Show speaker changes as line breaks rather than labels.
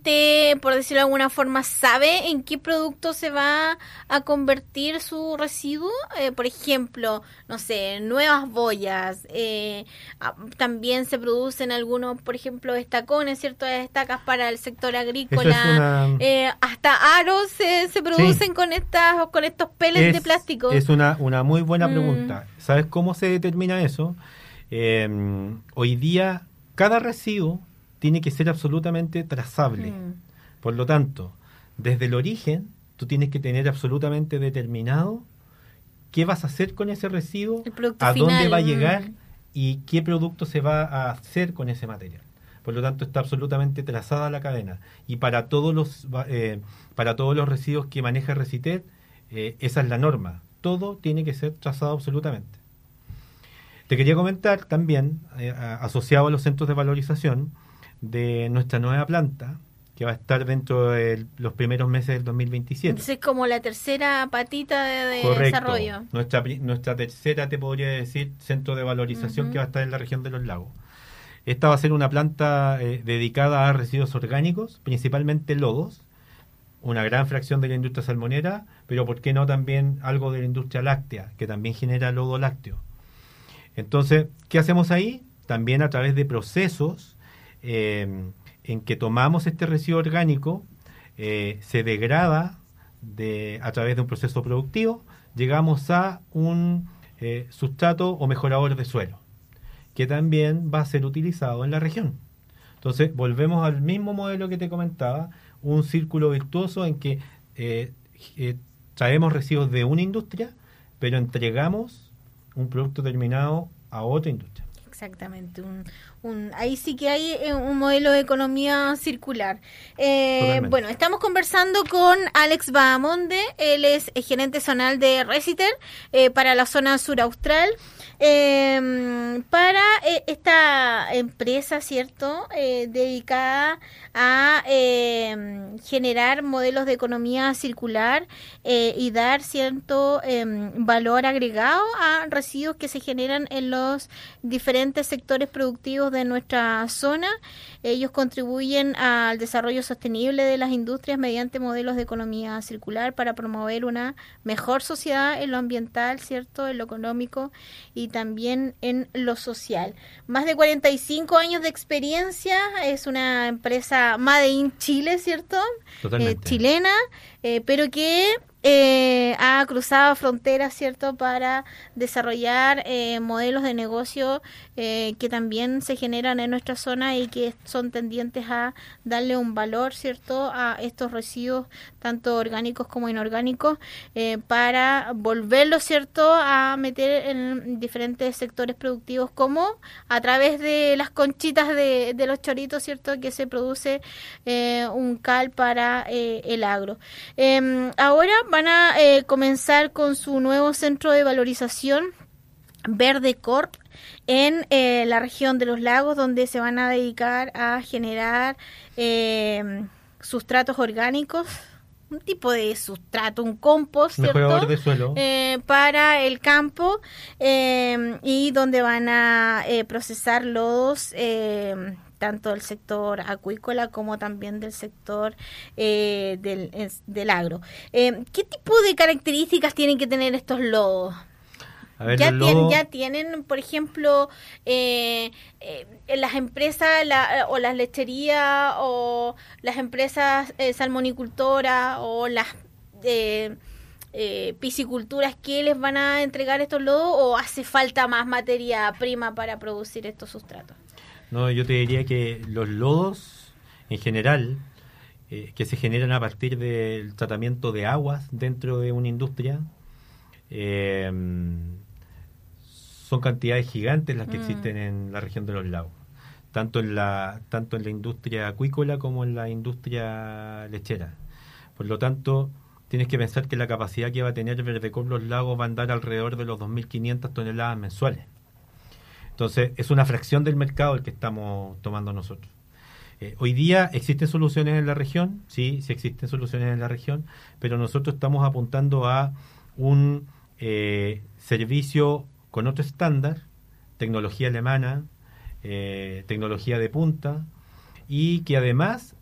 cliente, por decirlo de alguna forma, sabe en qué producto se va a convertir su residuo? Por ejemplo, no sé, nuevas boyas. También se producen algunos, por ejemplo, estacones, ¿cierto? Estacas para el sector agrícola. Hasta aros se producen con estos pellets de plástico.
Es una muy buena pregunta. ¿Sabes cómo se determina eso? Hoy día, cada residuo tiene que ser absolutamente trazable. Por lo tanto, desde el origen, tú tienes que tener absolutamente determinado qué vas a hacer con ese residuo, a
final,
dónde va a llegar y qué producto se va a hacer con ese material. Por lo tanto, está absolutamente trazada la cadena. Y para todos los residuos que maneja Reciter, esa es la norma. Todo tiene que ser trazado absolutamente. Te quería comentar también, asociado a los centros de valorización, de nuestra nueva planta, que va a estar dentro de los primeros meses del 2027.
Entonces es como la tercera patita de
Correcto.
desarrollo.
Nuestra tercera, te podría decir, centro de valorización que va a estar en la región de los lagos. Esta va a ser una planta dedicada a residuos orgánicos, principalmente lodos, una gran fracción de la industria salmonera, pero ¿por qué no también algo de la industria láctea, que también genera lodo lácteo? Entonces, ¿qué hacemos ahí? También a través de procesos en que tomamos este residuo orgánico, se degrada a través de un proceso productivo, llegamos a un sustrato o mejorador de suelo, que también va a ser utilizado en la región. Entonces, volvemos al mismo modelo que te comentaba, un círculo virtuoso en que traemos residuos de una industria, pero entregamos un producto terminado a otra industria.
Exactamente, ahí sí que hay un modelo de economía circular. Bueno, estamos conversando con Alex Bahamonde, él es gerente zonal de Reciter para la zona sur austral. Para esta empresa, ¿cierto? Dedicada a generar modelos de economía circular y dar cierto valor agregado a residuos que se generan en los diferentes sectores productivos de nuestra zona. Ellos contribuyen al desarrollo sostenible de las industrias mediante modelos de economía circular para promover una mejor sociedad en lo ambiental, ¿cierto? En lo económico y también en lo social. Más de 45 años de experiencia, es una empresa Made in Chile, ¿cierto?
Totalmente.
Chilena, pero que ha cruzado fronteras, ¿cierto?, para desarrollar modelos de negocio que también se generan en nuestra zona y que son tendientes a darle un valor, ¿cierto?, a estos residuos, tanto orgánicos como inorgánicos, para volverlos, ¿cierto?, a meter en diferentes sectores productivos, como a través de las conchitas de los choritos, ¿cierto?, que se produce un cal para el agro. Ahora van a comenzar con su nuevo centro de valorización, Verde Corp, en la región de los lagos, donde se van a dedicar a generar sustratos orgánicos, un tipo de sustrato, un compost, ¿cierto?
Mejorador de suelo.
Para el campo, y donde van a procesar lodos, tanto del sector acuícola como también del sector del agro. ¿Qué tipo de características tienen que tener estos lodos?
A ver,
ya tienen, por ejemplo, las empresas o las lecherías o las empresas salmonicultoras o las pisciculturas que les van a entregar estos lodos, o hace falta más materia prima para producir estos sustratos?
No, yo te diría que los lodos, en general, que se generan a partir del tratamiento de aguas dentro de una industria, son cantidades gigantes las que existen en la región de los lagos, tanto en la industria acuícola como en la industria lechera. Por lo tanto, tienes que pensar que la capacidad que va a tener Verdecorp Los Lagos va a andar alrededor de los 2.500 toneladas mensuales. Entonces, es una fracción del mercado el que estamos tomando nosotros. Hoy día existen soluciones en la región, sí existen soluciones en la región, pero nosotros estamos apuntando a un servicio con otro estándar, tecnología alemana, tecnología de punta, y que además